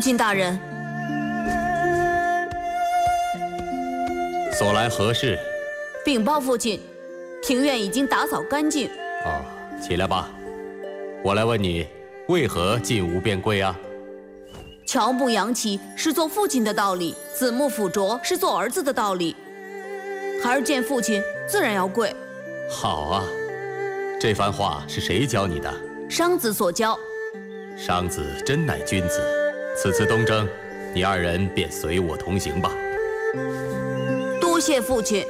亲大人， 所来何事？ 禀报父亲，庭院已经打扫干净。 哦，起来吧。我来问你，为何进无便跪啊？ 乔木扬起是做父亲的道理，子木辅卓是做儿子的道理。孩儿见父亲，自然要跪。 好啊，这番话是谁教你的？ 商子所教。 商子真乃君子。此次东征，你二人便随我同行吧。 多谢父亲。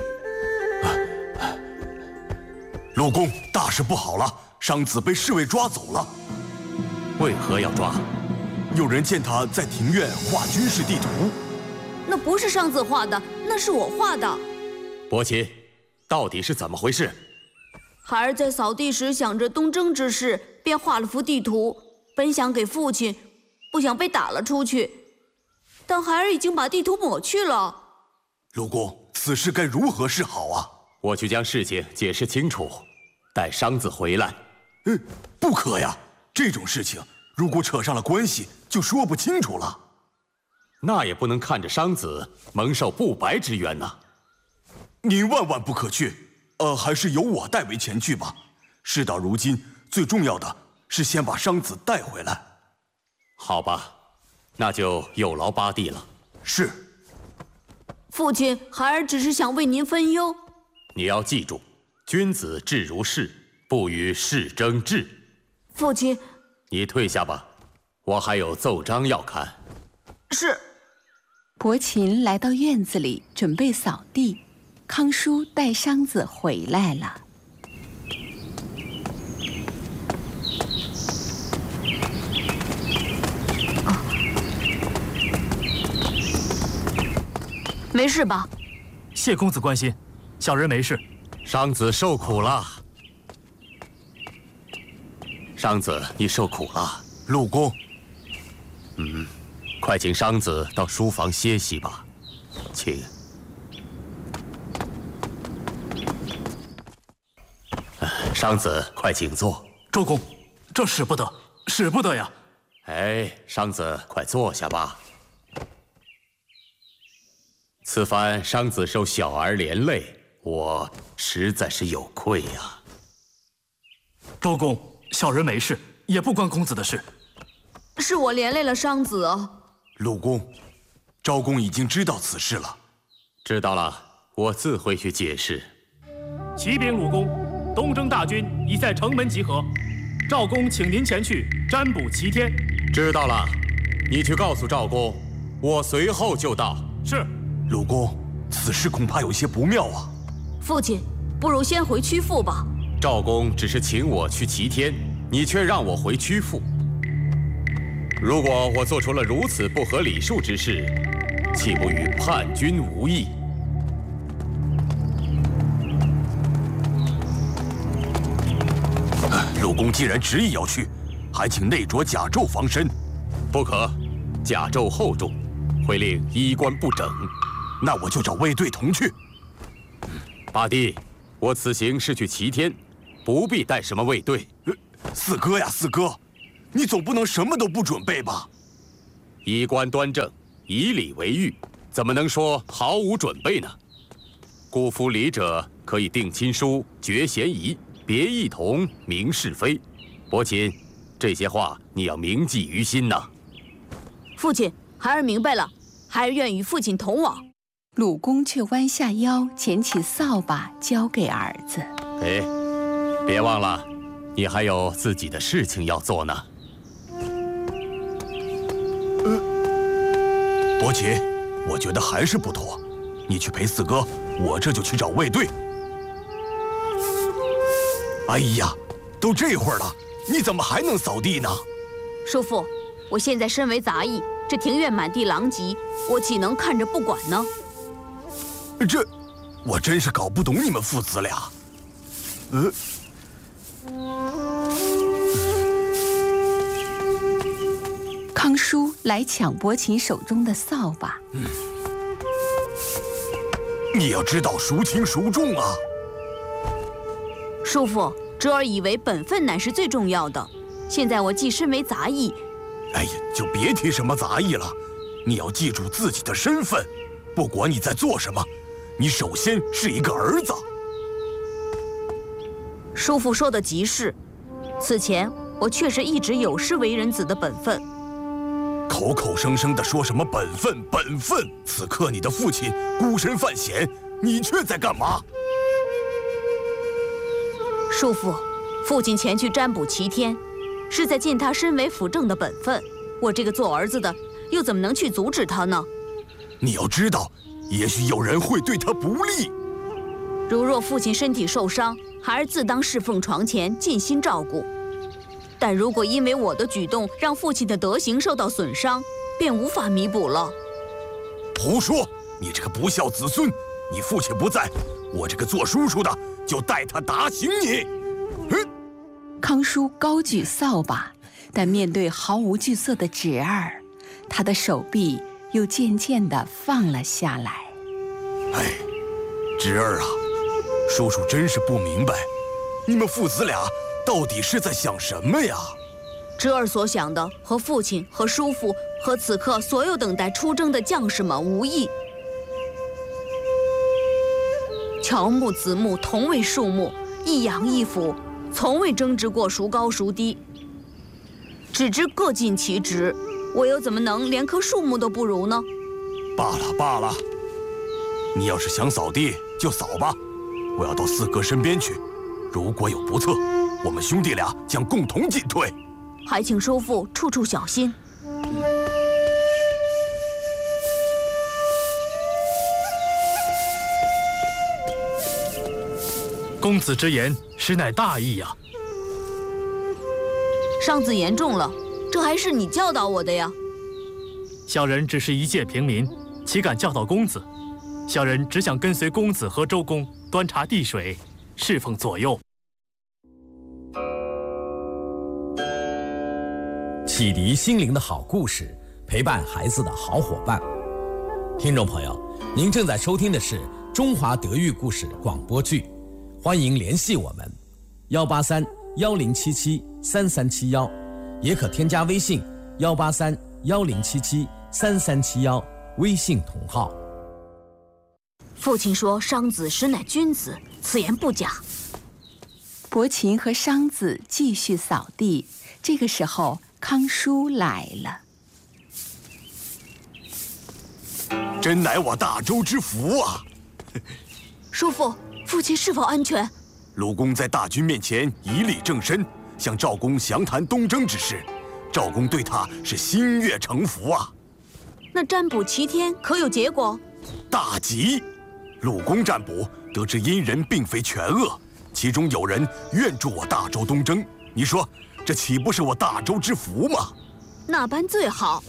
陆公，大事不好了！商子被侍卫抓走了。 为何要抓？ 有人见他在庭院画军事地图。 那不是商子画的，那是我画的。 伯禽，到底是怎么回事？ 孩儿在扫地时想着东征之事，便画了幅地图，本想给父亲，不想被打了出去。但孩儿已经把地图抹去了。 陆公，此事该如何是好啊？ 我去将事情解释清楚，待商子回来。 不可呀！这种事情如果扯上了关系，就说不清楚了。 那也不能看着商子蒙受不白之冤呐。 您万万不可去，还是由我代为前去吧。事到如今，最重要的是先把商子带回来。 好吧，那就有劳八弟了。 是。 父亲，孩儿只是想为您分忧。 你要记住，君子志如事，不与世争志。 父亲， 你退下吧，我还有奏章要看。 是。 伯禽来到院子里准备扫地，康叔带商子回来了。 没事吧？ 谢公子关心，小人没事。 商子受苦了。商子，你受苦了。 陆公。 快请商子到书房歇息吧，请。商子，快请坐。 周公，这使不得，使不得呀！ 哎，商子，快坐下吧。此番商子受小儿连累，我实在是有愧呀。 周公，小人没事，也不关公子的事。 是我连累了商子啊。 陆公，昭公已经知道此事了。 知道了，我自会去解释。 启禀鲁公，东征大军已在城门集合，赵公请您前去占卜齐天。 知道了，你去告诉赵公，我随后就到。 是。 陆公，此事恐怕有些不妙啊。 父亲，不如先回曲阜吧。 赵公只是请我去齐天，你却让我回曲阜。如果我做出了如此不合礼数之事，岂不与叛军无异？ 陆公既然执意要去，还请内着甲胄防身。 不可，甲胄厚重，会令衣冠不整。 那我就找卫队同去。 八弟，我此行是去齐天，不必带什么卫队。 四哥呀，四哥，你总不能什么都不准备吧？ 衣冠端正，以礼为御，怎么能说毫无准备呢？辜负礼者，可以定亲疏，决嫌疑，别异同，明是非。伯禽，这些话你要铭记于心呐。 父亲，孩儿明白了，孩儿愿与父亲同往。 鲁公却弯下腰，捡起扫把交给儿子。 哎，别忘了，你还有自己的事情要做呢。 伯禽，我觉得还是不妥。你去陪四哥，我这就去找卫队。哎呀，都这会儿了，你怎么还能扫地呢？ 叔父，我现在身为杂役，这庭院满地狼藉，我岂能看着不管呢？ 我真是搞不懂你们父子俩。 康叔来抢伯禽手中的扫把。 你要知道孰轻孰重啊！ 叔父，侄儿以为本分乃是最重要的。现在我既身为杂役， 哎呀，就别提什么杂役了。你要记住自己的身份，不管你在做什么，你首先是一个儿子。 叔父说的极是，此前我确实一直有失为人子的本分。 口口声声地说什么本分本分，此刻你的父亲孤身犯险，你却在干嘛？ 叔父，父亲前去占卜齐天，是在尽他身为辅政的本分。我这个做儿子的，又怎么能去阻止他呢？ 你要知道，也许有人会对他不利。 如若父亲身体受伤，孩儿自当侍奉床前，尽心照顾。但如果因为我的举动让父亲的德行受到损伤，便无法弥补了。 胡说！你这个不孝子孙！你父亲不在，我这个做叔叔的就带他打醒你。 康叔高举扫把，但面对毫无惧色的侄儿，他的手臂又渐渐地放了下来。 哎，侄儿啊，叔叔真是不明白，你们父子俩到底是在想什么呀？ 侄儿所想的和父亲和叔父和此刻所有等待出征的将士们无异。乔木子木同为树木，一阳一腐，从未争执过孰高孰低，只知各尽其职。我又怎么能连棵树木都不如呢？ 罢了罢了，你要是想扫地就扫吧，我要到四哥身边去。如果有不测，我们兄弟俩将共同进退。 还请叔父处处小心。 公子之言实乃大义呀。 伤子严重了，这还是你教导我的呀。 小人只是一介平民，岂敢教导公子？小人只想跟随公子和周公端茶递水，侍奉左右。 启迪心灵的好故事，陪伴孩子的好伙伴。听众朋友，您正在收听的是中华德育故事广播剧，欢迎联系我们183-1077-3371，也可添加微信183-1077-3371，微信同号。 父亲说商子实乃君子，此言不假。 伯禽和商子继续扫地，这个时候康叔来了。 真乃我大周之福啊！ 叔父，父亲是否安全？ 鲁公在大军面前以礼正身，向赵公详谈东征之事，赵公对他是心悦诚服啊。 那占卜齐天可有结果？ 大吉！鲁公占卜得知殷人并非全恶，其中有人愿助我大周东征，你说这岂不是我大周之福吗？ 那般最好。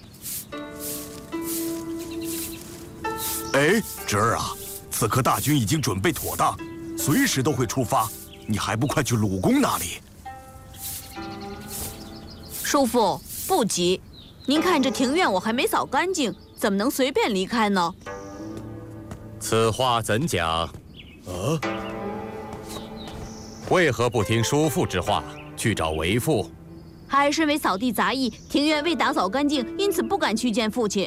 哎，侄儿啊，此刻大军已经准备妥当，随时都会出发，你还不快去鲁公那里？ 叔父，不急，您看这庭院我还没扫干净，怎么能随便离开呢？ 此话怎讲？为何不听叔父之话，去找为父？ 孩儿身为扫地杂役，庭院未打扫干净，因此不敢去见父亲。